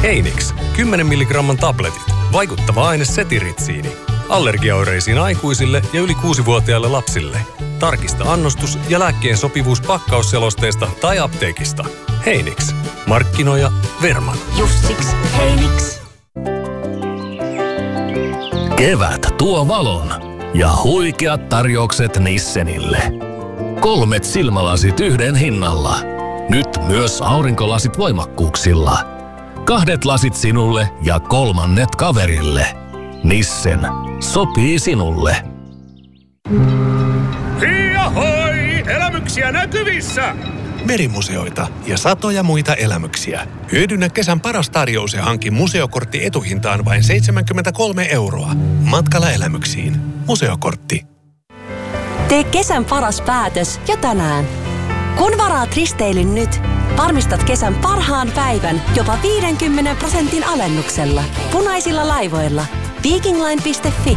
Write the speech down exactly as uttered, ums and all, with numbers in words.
Heinix, kymmenen milligramman tabletit. Vaikuttava aine setiritsiini. Allergiaoireisiin aikuisille ja yli kuusivuotiaille lapsille. Tarkista annostus ja lääkkeen sopivuus pakkausselosteesta tai apteekista. Heinix. Markkinoija Verman. Jussiks Heinix. Kevät tuo valon ja huikeat tarjoukset Nissenille. Kolmet silmälasit yhden hinnalla. Nyt myös aurinkolasit voimakkuuksilla. Kahdet lasit sinulle ja kolmannet kaverille. Nissen. Sopii sinulle. Hiihoi! Elämyksiä näkyvissä! Merimuseoita ja satoja muita elämyksiä. Hyödynnä kesän paras tarjous ja hanki museokortti etuhintaan vain seitsemänkymmentäkolme euroa. Matkalla elämyksiin. Museokortti. Tee kesän paras päätös jo tänään. Kun varaat risteilyn nyt, varmistat kesän parhaan päivän jopa viidenkymmenen prosentin alennuksella. Punaisilla laivoilla. Vikingline piste fi